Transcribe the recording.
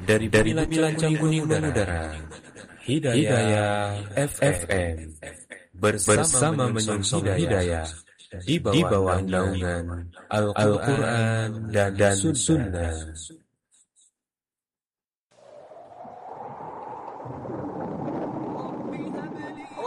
dari Bumi Lancang Kuning Mengudara, Hidayah FM bersama menyongsong hidayah di bawah naungan Al-Quran dan Sunnah.